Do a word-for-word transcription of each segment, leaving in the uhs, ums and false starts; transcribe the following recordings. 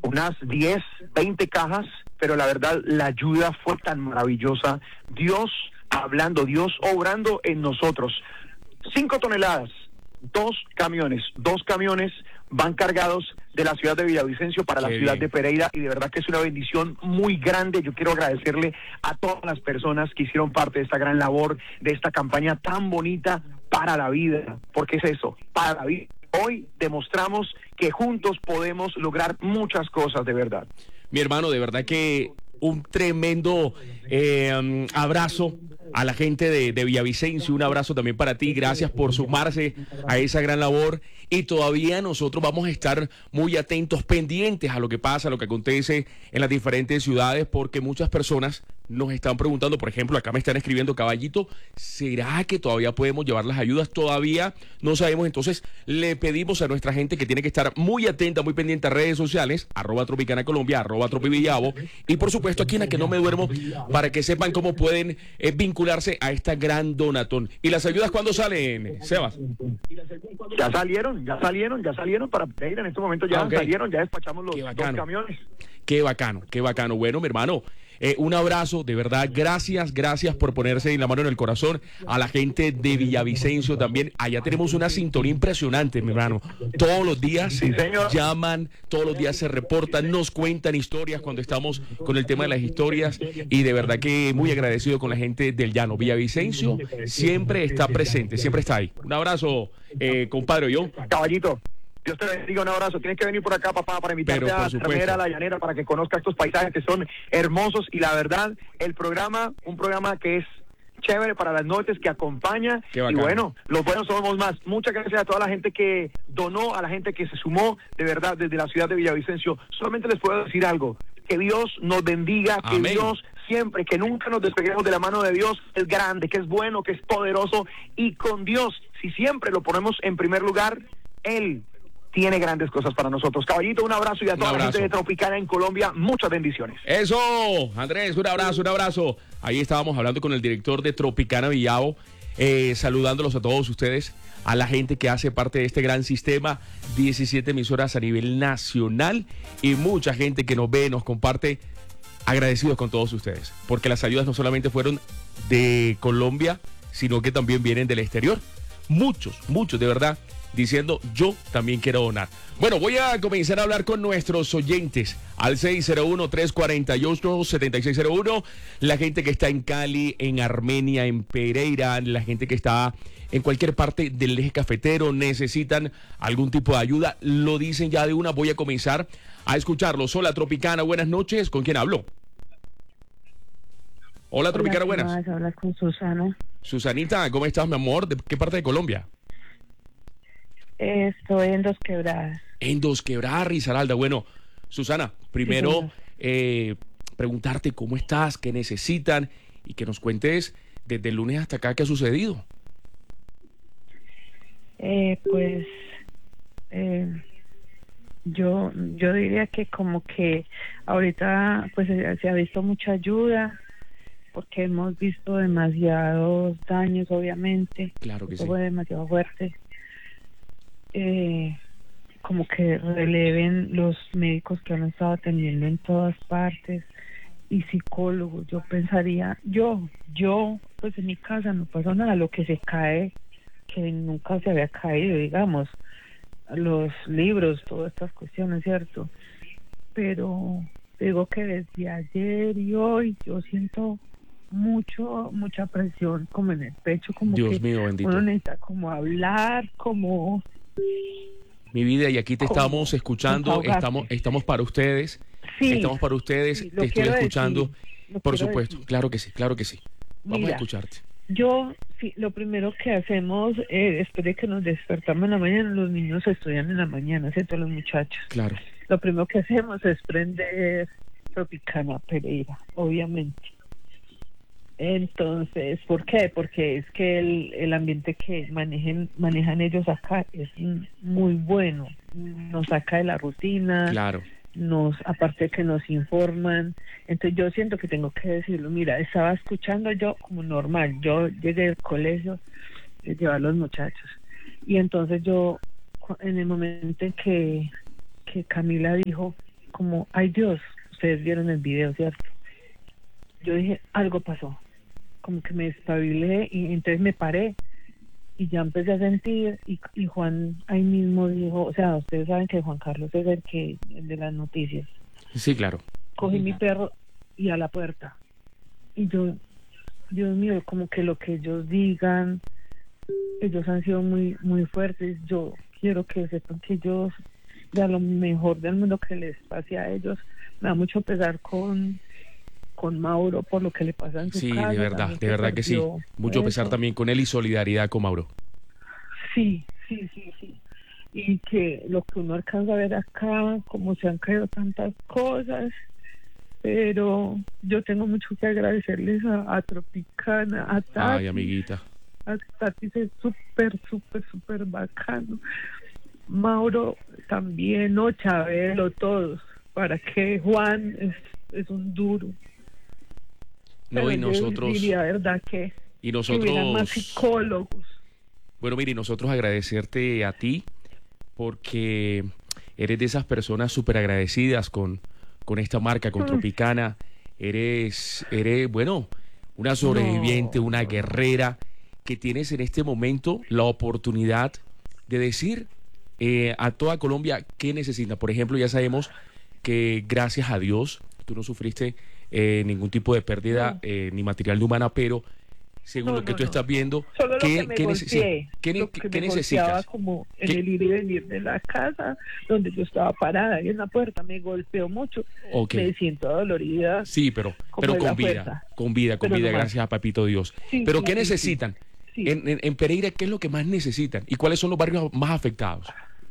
unas diez, veinte cajas, pero la verdad la ayuda fue tan maravillosa. Dios hablando, Dios obrando en nosotros. Cinco toneladas, dos camiones, dos camiones van cargados de la ciudad de Villavicencio para la Qué ciudad bien. de Pereira, y de verdad que es una bendición muy grande. Yo quiero agradecerle a todas las personas que hicieron parte de esta gran labor, de esta campaña tan bonita para la vida, porque es eso, para la vida. Hoy demostramos que juntos podemos lograr muchas cosas de verdad. Mi hermano, de verdad que un tremendo eh, um, abrazo a la gente de, de Villavicencio, un abrazo también para ti, gracias por sumarse a esa gran labor, y todavía nosotros vamos a estar muy atentos, pendientes a lo que pasa, a lo que acontece en las diferentes ciudades, porque muchas personas nos están preguntando, por ejemplo, acá me están escribiendo, Caballito, ¿será que todavía podemos llevar las ayudas? Todavía no sabemos, entonces le pedimos a nuestra gente que tiene que estar muy atenta, muy pendiente a redes sociales, arroba Tropicana Colombia, arroba Tropivillavo, y por supuesto aquí en La Que No Me Duermo, para que sepan cómo pueden eh, vincularse a esta gran donatón. ¿Y las ayudas cuándo salen, Sebas? Ya salieron, ya salieron, ya salieron para Pereira en este momento, ya Ah, okay. salieron, ya despachamos los Qué dos bacano. camiones. Qué bacano, qué bacano. Bueno, mi hermano, eh, un abrazo, de verdad, gracias, gracias por ponerse la mano en el corazón. A la gente de Villavicencio también, allá tenemos una sintonía impresionante, mi hermano. Todos los días Sí, señor. llaman, todos los días se reportan, nos cuentan historias cuando estamos con el tema de las historias, y de verdad que muy agradecido con la gente del llano. Villavicencio siempre está presente, siempre está ahí. Un abrazo, eh, compadre, yo. Caballito, Dios te bendiga, un abrazo. Tienes que venir por acá, papá, para invitarte Pero, por a supuesto. Ramera, a La Llanera, para que conozca estos paisajes que son hermosos. Y la verdad, el programa, un programa que es chévere para las noches, que acompaña. Qué Y bacano. bueno, los buenos somos más. Muchas gracias a toda la gente que donó, a la gente que se sumó, de verdad, desde la ciudad de Villavicencio. Solamente les puedo decir algo: que Dios nos bendiga, que Amén. Dios siempre, que nunca nos despeguemos de la mano de Dios. Es grande, que es bueno, que es poderoso, y con Dios, si siempre lo ponemos en primer lugar, Él tiene grandes cosas para nosotros. Caballito, un abrazo, y a Un toda la abrazo. gente de Tropicana en Colombia, muchas bendiciones. Eso, Andrés, un abrazo, un abrazo. Ahí estábamos hablando con el director de Tropicana Villavo, eh, saludándolos a todos ustedes, a la gente que hace parte de este gran sistema, diecisiete emisoras a nivel nacional, y mucha gente que nos ve, nos comparte. Agradecidos con todos ustedes, porque las ayudas no solamente fueron de Colombia, sino que también vienen del exterior. Muchos, muchos, de verdad, diciendo, yo también quiero donar. Bueno, voy a comenzar a hablar con nuestros oyentes al seis cero uno, tres cuatro ocho, siete seis cero uno. La gente que está en Cali, en Armenia, en Pereira, la gente que está en cualquier parte del eje cafetero, necesitan algún tipo de ayuda, lo dicen ya de una. Voy a comenzar a escucharlos. Hola, Tropicana, buenas noches. ¿Con quién hablo? Hola, Tropicana, Hola, ¿qué buenas. más? Hablas con Susana. Susanita, ¿cómo estás, mi amor? ¿De qué parte de Colombia? Eh, Estoy en Dos Quebradas. En Dos Quebradas, Risaralda. Bueno, Susana, primero señor. eh, preguntarte cómo estás, qué necesitan, y que nos cuentes desde el lunes hasta acá qué ha sucedido. Eh, pues eh, yo yo diría que como que ahorita pues se, se ha visto mucha ayuda, porque hemos visto demasiados daños, obviamente. Claro que Esto sí. fue demasiado fuerte. Eh, como que releven los médicos que han estado atendiendo en todas partes, y psicólogos. Yo pensaría, yo, yo, pues en mi casa no pasó nada, lo que se cae, que nunca se había caído, digamos, los libros, todas estas cuestiones, ¿cierto? Pero digo que desde ayer y hoy yo siento mucho, mucha presión como en el pecho, como Dios que mío, bendito. uno necesita como hablar, como... Mi vida, y aquí te ¿Cómo? estamos escuchando, Desahogarte. estamos, estamos para ustedes, Sí, estamos para ustedes, sí, lo te estoy quiero escuchando, decir, lo por quiero supuesto, decir. claro que sí, claro que sí. Vamos Mira, a escucharte. Yo, sí, lo primero que hacemos, eh, después de que nos despertamos en la mañana, los niños estudian en la mañana, ¿cierto? Los muchachos. Claro. Lo primero que hacemos es prender Tropicana Pereira, obviamente. Entonces, ¿por qué? Porque es que el, el ambiente que manejen, manejan ellos acá es muy bueno, nos saca de la rutina, Claro. nos, aparte que nos informan. Entonces yo siento que tengo que decirlo. Mira, estaba escuchando yo como normal, yo llegué del colegio, eh, llevar a los muchachos, y entonces yo, cu- en el momento en que, que Camila dijo, como, ay Dios, ustedes vieron el video, ¿cierto? Yo dije, algo pasó, como que me despabilé y entonces me paré y ya empecé a sentir y, y Juan ahí mismo dijo, o sea, ustedes saben que Juan Carlos es el que el de las noticias. Sí, claro. Cogí mi perro y a la puerta. Y yo, Dios mío, como que lo que ellos digan, ellos han sido muy muy fuertes. Yo quiero que sepan que ellos, de lo mejor del mundo que les pase a ellos, me da mucho pesar con con Mauro por lo que le pasa en su Sí, casa. de verdad, de verdad que sí. Mucho eso. pesar también con él y solidaridad con Mauro. Sí, sí, sí, sí. Y que lo que uno alcanza a ver acá, como se han creado tantas cosas, pero yo tengo mucho que agradecerles a, a Tropicana, a Tati. Ay, amiguita. A Tati es súper, súper, súper bacano. Mauro también, no, Chabelo, todos. Para que Juan es, es un duro. No, pero y nosotros... diría, verdad, que, y que nosotros... hubieran más psicólogos. Bueno, mire, nosotros agradecerte a ti porque eres de esas personas súper agradecidas con, con esta marca, con Tropicana. Eres, eres, bueno, una sobreviviente, no. una guerrera que tienes en este momento la oportunidad de decir eh, a toda Colombia qué necesita. Por ejemplo, ya sabemos que gracias a Dios tú no sufriste eh, ningún tipo de pérdida no. eh, ni material de humana, pero según no, lo que no, tú no. estás viendo, Solo ¿qué, lo que me ¿qué, golpeé, sí, ¿qué, lo que ¿qué me necesitas? Como en ¿Qué? el ir y venir de la casa donde yo estaba parada y en la puerta me golpeó mucho. Okay. Me siento dolorida. Sí, pero, pero con vida, fuerza. con vida, con pero vida, no gracias a Papito Dios. Sí, pero sí, ¿qué sí, necesitan? Sí. En, en, en Pereira, ¿qué es lo que más necesitan? ¿Y cuáles son los barrios más afectados?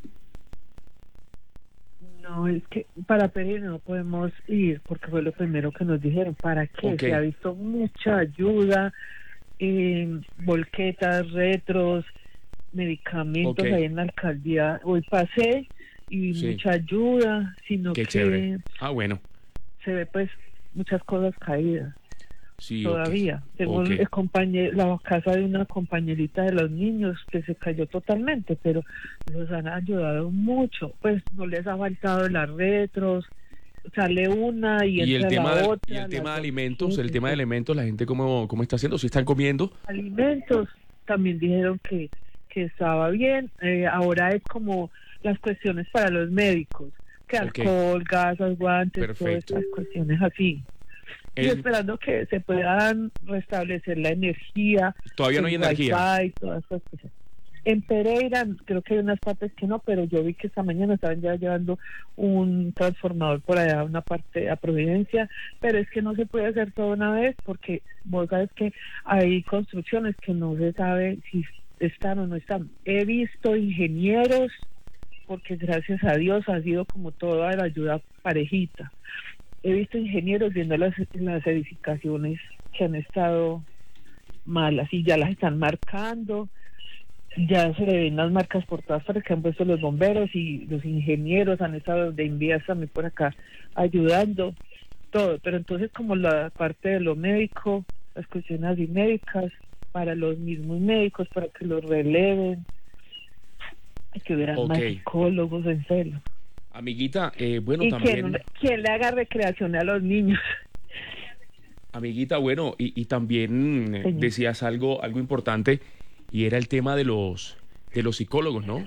No, es que para Pereira no podemos ir porque fue lo primero que nos dijeron. ¿Para qué? Okay. Se ha visto mucha ayuda. Eh, volquetas, retros, medicamentos okay. ahí en la alcaldía. Hoy pasé y sí. mucha ayuda, sino Qué que chévere. Ah, bueno. se ve pues muchas cosas caídas. Sí, todavía. Okay. Tengo okay. el compañero, la casa de una compañerita de los niños que se cayó totalmente, pero los han ayudado mucho. Pues no les ha faltado las retros. Sale una y, y entra el tema la de, otra. y el tema de alimentos, sí, el tema sí. de alimentos, la gente cómo, cómo está haciendo, si están comiendo. Alimentos también dijeron que, que estaba bien. Eh, ahora es como las cuestiones para los médicos, que okay. alcohol, gasas, guantes, Perfecto. todas estas cuestiones así. El... Y esperando que se puedan restablecer la energía. Todavía no hay energía. Wi-Fi, todas estas cosas. En Pereira creo que hay unas partes que no, pero yo vi que esta mañana estaban ya llevando un transformador por allá a una parte a Providencia, pero es que no se puede hacer todo una vez porque vos sabes que hay construcciones que no se sabe si están o no están. He visto ingenieros, porque gracias a Dios ha sido como toda la ayuda parejita. He visto ingenieros viendo las, las edificaciones que han estado malas y ya las están marcando. Ya se le ven las marcas por todas partes que han puesto los bomberos y los ingenieros han estado de envías también por acá ayudando, todo. Pero entonces como la parte de lo médico, las cuestiones así médicas, para los mismos médicos, para que los releven, que hubieran okay. más psicólogos, en serio. Amiguita, eh, bueno, y también... ¿quién, ¿quién le haga recreación a los niños? Amiguita, bueno, y, y también Señor. decías algo, algo importante, y era el tema de los de los psicólogos, ¿no?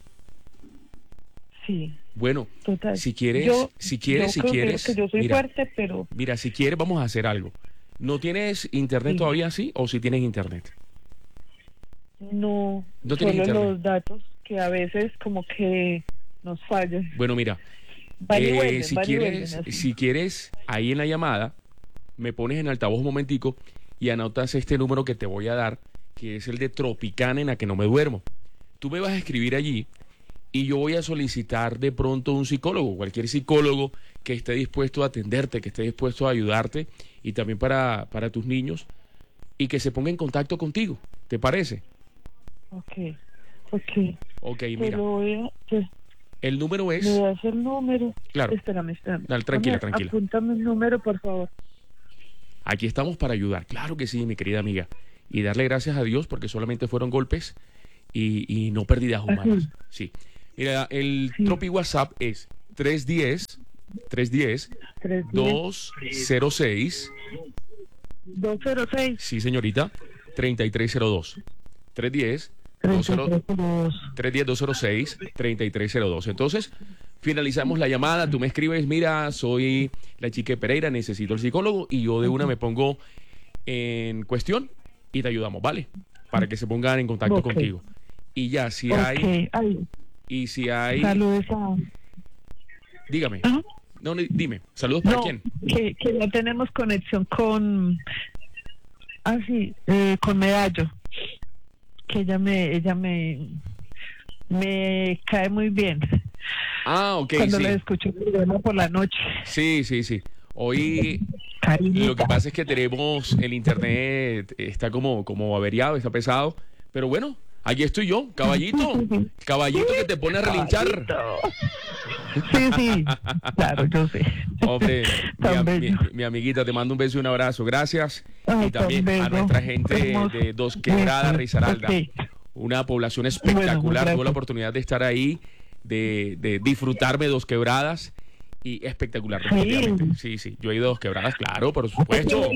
Sí. Bueno, total. si quieres, yo, si quieres, yo si quieres, que yo soy mira, fuerte, pero mira, si quieres vamos a hacer algo. ¿No tienes internet sí. todavía sí o si tienes internet? No, no solo internet? los datos que a veces como que nos fallan. Bueno, mira, eh, vuelven, si quieres, vuelven, si quieres ahí en la llamada me pones en altavoz un momentico y anotas este número que te voy a dar, que es el de Tropicana en la que no me duermo. Tú me vas a escribir allí y yo voy a solicitar de pronto un psicólogo, cualquier psicólogo que esté dispuesto a atenderte, que esté dispuesto a ayudarte y también para, para tus niños y que se ponga en contacto contigo. ¿Te parece? Ok, ok. Ok, mira. Voy a, pues, el número es... ¿me das el número? Claro. Espérame, espérame. Dale, tranquila, Dame, tranquila. Apúntame el número, por favor. Aquí estamos para ayudar. Claro que sí, mi querida amiga. Y darle gracias a Dios porque solamente fueron golpes y, y no pérdidas humanas. Sí. Mira, el sí. Tropi WhatsApp es tres uno cero, tres uno cero, dos cero seis. dos cero seis. Sí, señorita. treinta y tres cero dos. tres uno cero, dos cero seis, treinta y tres cero dos. Entonces, finalizamos la llamada. Tú me escribes, mira, soy la chica de Pereira, necesito el psicólogo. Y yo de una me pongo en cuestión y te ayudamos, ¿vale? Para que se pongan en contacto Okay. contigo. Y ya, si Okay. hay... Ay, Y si hay... saludos a... Dígame. ¿Ah? No, ni- dime. ¿Saludos para No, quién? que, que no tenemos conexión con... Ah, sí, eh, con Medallo. Que ella me... Ella me... Me cae muy bien. Ah, ok, Cuando sí. la escucho por la noche. Sí, sí, sí. Hoy Cariñita. lo que pasa es que tenemos el internet, está como, como averiado, está pesado. Pero bueno, aquí estoy yo, caballito. Caballito que te pone a relinchar. Sí, sí, claro, yo sé. Hombre, mi, Tan am- mi- bello. mi amiguita, te mando un beso y un abrazo. Gracias. Ay, Y también tan a bello. nuestra gente Hermoso. de Dos Quebradas, Eso, Risaralda. ok. Una población Bueno, espectacular. gracias. Tuve la oportunidad de estar ahí, de, de disfrutarme Dos Quebradas. Y espectacular, Sí. definitivamente. Sí, sí. Yo he ido a Dos Quebradas, claro, por supuesto.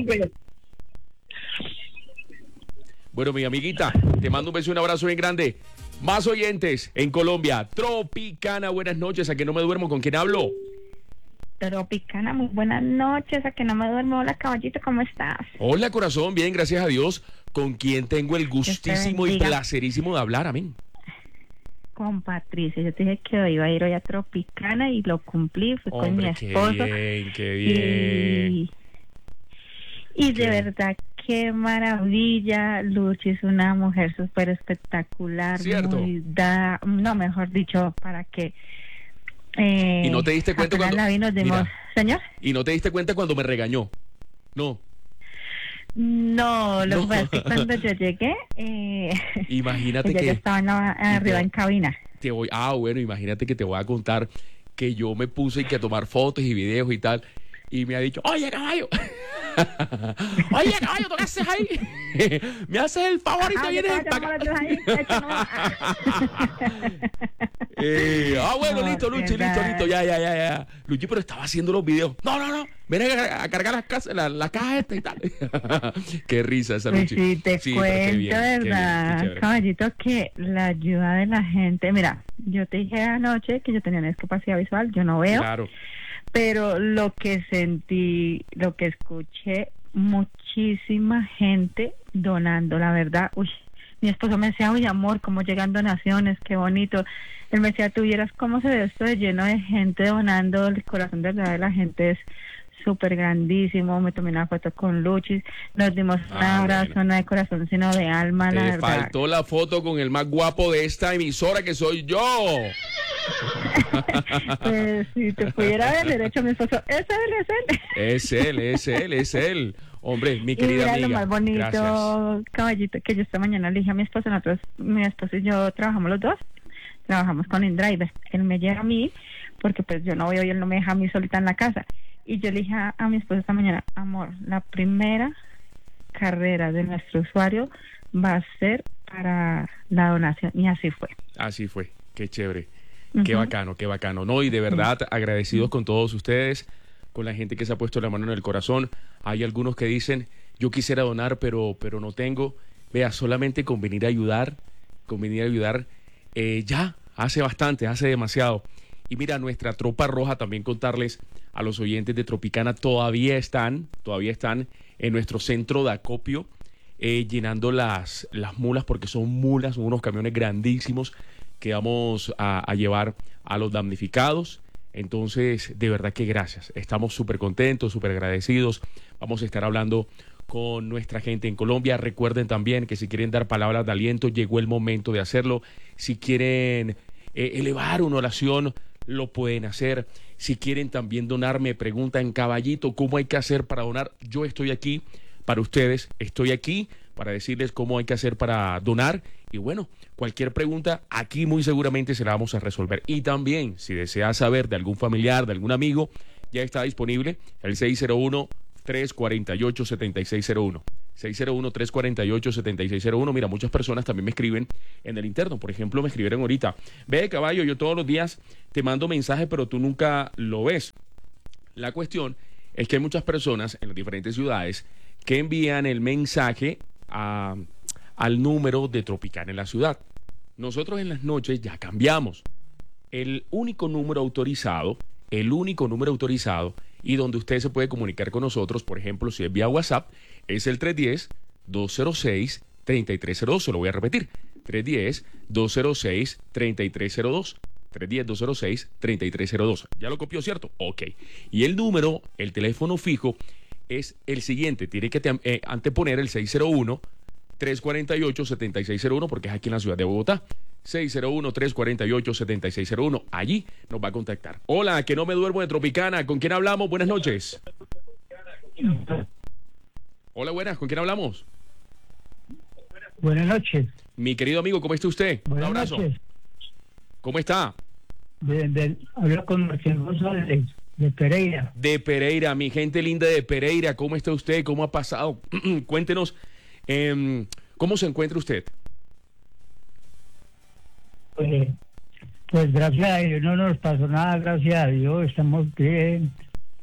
Bueno, mi amiguita, te mando un beso y un abrazo bien grande. Más oyentes en Colombia. Tropicana, buenas noches. A que no me duermo. ¿Con quién hablo? Tropicana, muy buenas noches, a que no me duermo. Hola, caballito, ¿cómo estás? Hola, corazón. Bien, gracias a Dios. ¿Con quién tengo el gustísimo y bendiga. placerísimo de hablar? Amén. Con Patricia, yo te dije que iba a ir hoy a Tropicana y lo cumplí, fui con mi Hombre, qué esposo. bien, qué bien. Y, y de Qué- verdad, qué maravilla. Luchi es una mujer súper espectacular. Cierto. Muy da, no, mejor dicho, para que... Eh, ¿Y no te diste cuenta apenas cuando- la vi, nos dimos- Mira. ¿Señor? Y no te diste cuenta cuando me regañó. No. No, lo No. que pasa es que cuando yo llegué, eh, Imagínate ella que ya estaba en la- arriba en cabina. te voy. Ah, bueno, imagínate que te voy a contar que yo me puse y que a tomar fotos y videos y tal. Y me ha dicho, oye, caballo. Oye, caballo, ¿tú qué haces ahí? Me haces el favor y te Ah, vienes yo para estaba acá. llamando a los ahí, hecho, no. Eh, ah, bueno, No, listo, de Luchi, listo, verdad. listo, ya, ya, ya, ya. Luchi, pero estaba haciendo los videos. No, no, no, ven a, a cargar las casas, la, la caja esta y tal. Qué risa esa Pues Luchi. sí, te Sí, pero qué cuento, bien, qué bien, qué ¿verdad, chévere. caballito? Que la ayuda de la gente, mira, yo te dije anoche que yo tenía una discapacidad visual, yo no veo, Claro. pero lo que sentí, lo que escuché, muchísima gente donando, la verdad, uy, mi esposo me decía, uy, amor, cómo llegan donaciones, qué bonito. Él me decía, tú vieras cómo se ve esto de lleno de gente donando, el corazón de verdad de la gente es súper grandísimo. Me tomé una foto con Luchis, nos dimos un Ah, abrazo, bueno. no de corazón, sino de alma, la Te verdad. faltó la foto con el más guapo de esta emisora que soy yo. Pues si te pudiera ver derecho a mi esposo, es él, es él. Es él, es él, es él. Hombre, mi Y querida mira amiga. lo más bonito, Gracias. caballito, que yo esta mañana le dije a mi esposo, nosotros, mi esposo y yo trabajamos los dos, trabajamos con InDriver. Él me lleva a mí, porque pues yo no voy hoy, él no me deja a mí solita en la casa. Y yo le dije a, a mi esposo esta mañana, amor, la primera carrera de nuestro usuario va a ser para la donación. Y así fue. Así fue. Qué chévere. Qué Ujú. bacano, qué bacano. No, y de verdad agradecidos con todos ustedes, con la gente que se ha puesto la mano en el corazón. Hay algunos que dicen, yo quisiera donar, pero, pero no tengo. Vea, solamente con venir a ayudar, con venir a ayudar, eh, ya, hace bastante, hace demasiado. Y mira, nuestra tropa roja, también contarles a los oyentes de Tropicana, todavía están, todavía están en nuestro centro de acopio, eh, llenando las, las mulas, porque son mulas, son unos camiones grandísimos que vamos a, a llevar a los damnificados. Entonces, de verdad que gracias. Estamos súper contentos, súper agradecidos. Vamos a estar hablando con nuestra gente en Colombia. Recuerden también que si quieren dar palabras de aliento, llegó el momento de hacerlo. Si quieren eh, elevar una oración, lo pueden hacer. Si quieren también donar, me preguntan, caballito, ¿cómo hay que hacer para donar? Yo estoy aquí para ustedes. Estoy aquí para decirles cómo hay que hacer para donar. Y bueno, cualquier pregunta, aquí muy seguramente se la vamos a resolver. Y también, si desea saber de algún familiar, de algún amigo, ya está disponible el seis cero uno, tres cuatro ocho, siete seis cero uno. seis cero uno, tres cuatro ocho, siete seis cero uno. Mira, muchas personas también me escriben en el interno. Por ejemplo, me escribieron ahorita, ve, caballo, yo todos los días te mando mensajes, pero tú nunca lo ves. La cuestión es que hay muchas personas en las diferentes ciudades que envían el mensaje a, al número de Tropicana en la ciudad. Nosotros en las noches ya cambiamos. El único número autorizado, el único número autorizado y donde usted se puede comunicar con nosotros, por ejemplo, si es vía WhatsApp, es el tres uno cero, dos cero seis, tres tres cero dos. Se lo voy a repetir. tres uno cero, dos cero seis, tres tres cero dos. tres uno cero, dos cero seis, tres tres cero dos. ¿Ya lo copió, cierto? Ok. Y el número, el teléfono fijo, es el siguiente. Tiene que te, eh, anteponer el seis cero uno, tres cuatro ocho, siete seis cero uno porque es aquí en la ciudad de Bogotá. seis cero uno, tres cuatro ocho, siete seis cero uno. Allí nos va a contactar. Hola, que no me duermo de Tropicana. ¿Con quién hablamos? Buenas noches. Hola, buenas. ¿Con quién hablamos? Buenas noches. Mi querido amigo, ¿cómo está usted? Buenas Un abrazo. noches. ¿Cómo está? De, de, hablo con Martín González, de Pereira. De Pereira, mi gente linda de Pereira. ¿Cómo está usted? ¿Cómo ha pasado? Cuéntenos, eh, ¿cómo se encuentra usted? Pues, pues gracias a Dios no nos pasó nada, gracias a Dios, estamos bien.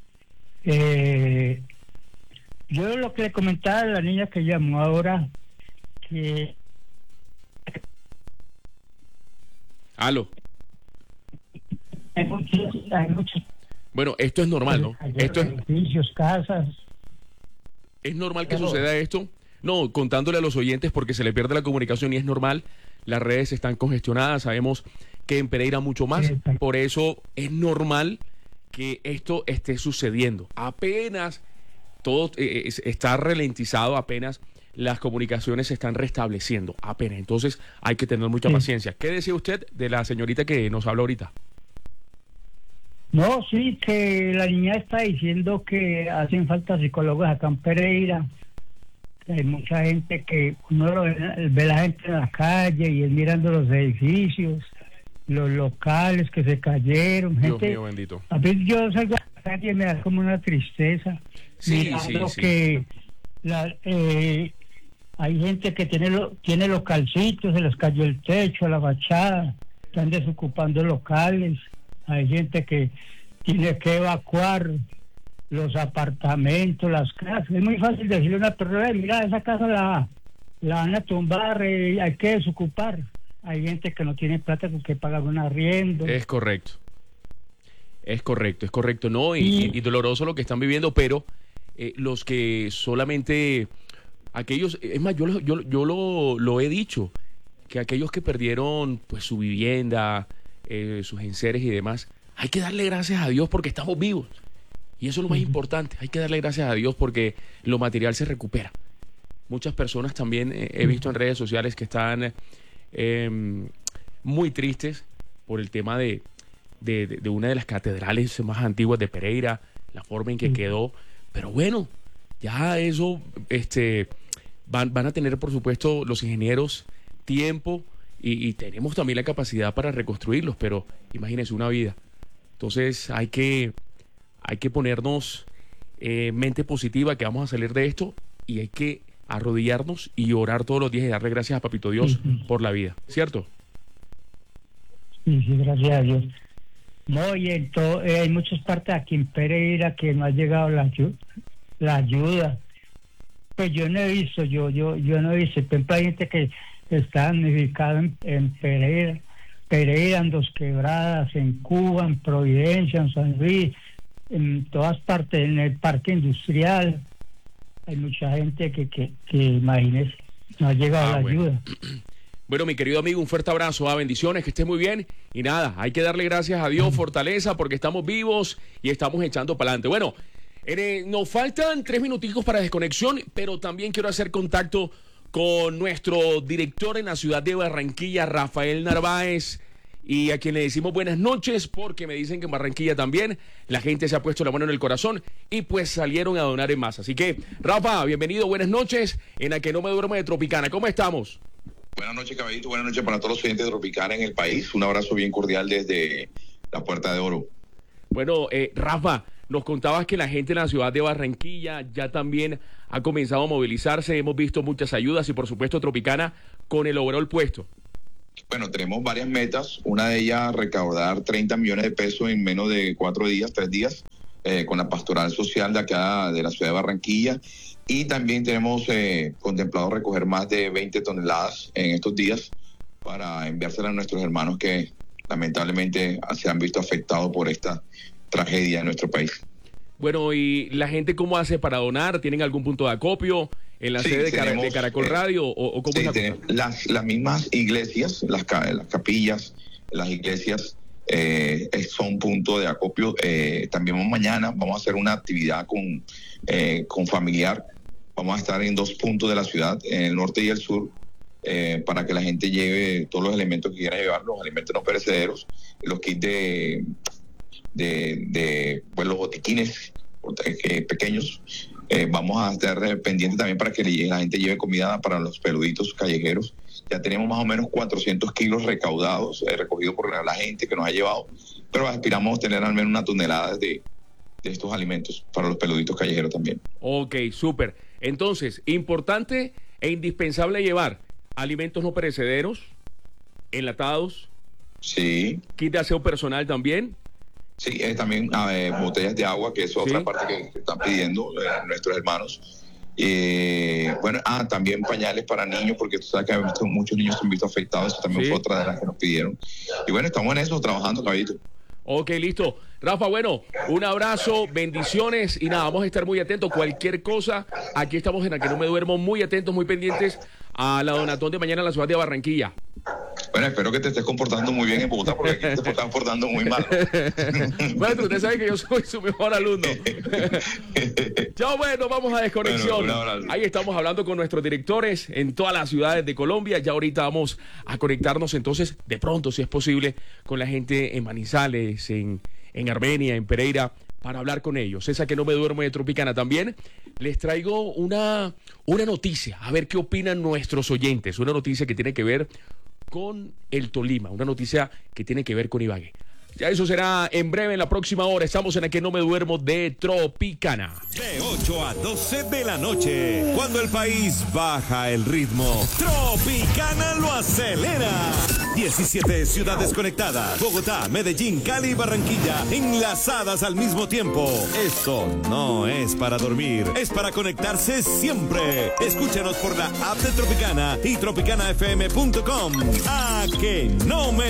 Eh, yo lo que le comentaba a la niña que llamó ahora, que... Aló. Hay muchos, hay muchos Bueno, esto es normal, ¿no? Esto es, edificios, casas. ¿es normal que Claro. suceda esto? No, contándole a los oyentes porque se le pierde la comunicación y es normal. Las redes están congestionadas, sabemos que en Pereira mucho más. Sí, está. Por eso es normal que esto esté sucediendo. Apenas todo eh, es- está ralentizado, apenas las comunicaciones se están restableciendo, apenas. Entonces hay que tener mucha Sí. paciencia. ¿Qué decía usted de la señorita que nos habla ahorita? No, sí, que la niña está diciendo que hacen falta psicólogos acá en Pereira. Hay mucha gente que uno lo ve, ve la gente en la calle y es mirando los edificios, los locales que se cayeron. Dios Gente, mío bendito. a veces yo salgo a la calle y me da como una tristeza. Sí, mirando sí, sí. que la, eh, hay gente que tiene, lo, tiene localcitos, se les cayó el techo, la fachada, están desocupando locales. Hay gente que tiene que evacuar los apartamentos, las casas. Es muy fácil decirle a una persona, mira, esa casa la, la van a tumbar, eh, hay que desocupar. Hay gente que no tiene plata con que pagar un arriendo. Es correcto. Es correcto, es correcto. No, y, Y- y- y doloroso lo que están viviendo, pero eh, los que solamente, aquellos, es más, yo, lo- yo, yo lo, lo he dicho, que aquellos que perdieron pues su vivienda, eh, sus enseres y demás, hay que darle gracias a Dios porque estamos vivos. Y eso es lo más importante, hay que darle gracias a Dios porque lo material se recupera. Muchas personas también eh, he visto en redes sociales que están eh, muy tristes por el tema de, de, de- de una de las catedrales más antiguas de Pereira, la forma en que Sí. quedó. Pero bueno, ya eso, este, van, van a tener, por supuesto, los ingenieros tiempo y, y tenemos también la capacidad para reconstruirlos, pero imagínense una vida. Entonces hay que, hay que ponernos eh, mente positiva que vamos a salir de esto y hay que arrodillarnos y orar todos los días y darle gracias a Papito Dios Sí, sí. por la vida, ¿cierto? Sí, sí, gracias a Dios. No, y en todo, eh, hay muchas partes aquí en Pereira que no ha llegado la, ayu- la ayuda. Pues yo no he visto, yo yo yo no he visto. Por ejemplo, hay gente que está damnificada en, en Pereira, Pereira, en Dos Quebradas, en Cuba, en Providencia, en San Luis, en todas partes, en el parque industrial. Hay mucha gente que, que, que imagínese, no ha llegado Ah, la bueno. ayuda. Bueno, mi querido amigo, un fuerte abrazo, ah, bendiciones, que estés muy bien. Y nada, hay que darle gracias a Dios, fortaleza, porque estamos vivos y estamos echando para adelante. Bueno, eh, nos faltan tres minuticos para desconexión, pero también quiero hacer contacto con nuestro director en la ciudad de Barranquilla, Rafael Narváez, y a quien le decimos buenas noches, porque me dicen que en Barranquilla también la gente se ha puesto la mano en el corazón y pues salieron a donar en masa. Así que, Rafa, bienvenido, buenas noches en A Que No Me Duermo de Tropicana. ¿Cómo estamos? Buenas noches, caballito. Buenas noches para todos los oyentes de Tropicana en el país. Un abrazo bien cordial desde la Puerta de Oro. Bueno, eh, Rafa, nos contabas que la gente en la ciudad de Barranquilla ya también ha comenzado a movilizarse. Hemos visto muchas ayudas y, por supuesto, Tropicana con el overall puesto. Bueno, tenemos varias metas. Una de ellas, recaudar treinta millones de pesos en menos de cuatro días, tres días. eh, con la pastoral social de acá, de la ciudad de Barranquilla. Y también tenemos eh, contemplado recoger más de veinte toneladas en estos días para enviárselas a nuestros hermanos que lamentablemente se han visto afectados por esta tragedia en nuestro país. Bueno, ¿y la gente cómo hace para donar? ¿Tienen algún punto de acopio en la Sí, sede de, Cara- tenemos, de Caracol eh, Radio? ¿O, o cómo Sí, es la tenemos cosa? las, las mismas iglesias, las, ca- las capillas, las iglesias eh, eh, son punto de acopio. Eh, también mañana vamos a hacer una actividad con, eh, con familiar. Vamos a estar en dos puntos de la ciudad, en el norte y el sur, eh, para que la gente lleve todos los elementos que quiera llevar, los alimentos no perecederos, los kits de, de, de pues, los botiquines eh, pequeños. Eh, vamos a estar eh, pendientes también para que la gente lleve comida para los peluditos callejeros. Ya tenemos más o menos cuatrocientos kilos recaudados, eh, recogidos por la, la gente que nos ha llevado, pero aspiramos a tener al menos una tonelada de, de estos alimentos para los peluditos callejeros también. Ok, súper. Entonces, importante e indispensable llevar alimentos no perecederos, enlatados, Sí, kit de aseo personal también. sí, eh, también eh, botellas de agua, que es otra Sí. parte que, que están pidiendo eh, nuestros hermanos. Eh, bueno, ah, también pañales para niños, porque tú sabes que visto, muchos niños se han visto afectados, eso también Sí. fue otra de las que nos pidieron. Y bueno, estamos en eso, trabajando, caballito. Ok, listo. Rafa, bueno, un abrazo, bendiciones y nada, vamos a estar muy atentos. Cualquier cosa, aquí estamos en La Que No Me Duermo, muy atentos, muy pendientes a la donatón de mañana en la ciudad de Barranquilla. Bueno, espero que te estés comportando muy bien en Bogotá, porque aquí te estás comportando muy mal. Bueno, usted sabe que yo soy su mejor alumno. Chao, bueno, vamos a Desconexión. Bueno, un abrazo. Ahí estamos hablando con nuestros directores en todas las ciudades de Colombia. Ya ahorita vamos a conectarnos entonces, de pronto, si es posible, con la gente en Manizales, en, en Armenia, en Pereira, para hablar con ellos. Esa Que No Me Duermo de Tropicana. También les traigo una, una noticia, a ver qué opinan nuestros oyentes. Una noticia que tiene que ver con el Tolima, una noticia que tiene que ver con Ibagué. Ya eso será en breve, en la próxima hora. Estamos en La Que No Me Duermo de Tropicana. De ocho a doce de la noche, cuando el país baja el ritmo, Tropicana lo acelera. diecisiete ciudades conectadas, Bogotá, Medellín, Cali y Barranquilla, enlazadas al mismo tiempo. Esto no es para dormir, es para conectarse siempre. Escúchanos por la app de Tropicana y tropicana f m punto com. A que no me